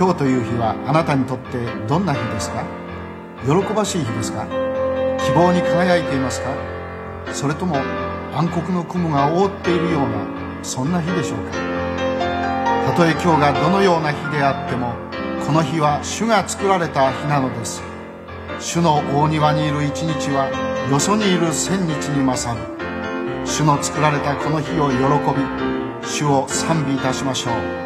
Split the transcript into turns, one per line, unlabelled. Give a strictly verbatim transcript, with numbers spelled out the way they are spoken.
今日という日はあなたにとってどんな日ですか？喜ばしい日ですか？希望に輝いていますか？それとも暗黒の雲が覆っているようなそんな日でしょうか？たとえ今日がどのような日であっても、この日は主が作られた日なのです。主の大庭にいる一日はよそにいる千日に勝る。主の作られたこの日を喜び、主を賛美いたしましょう。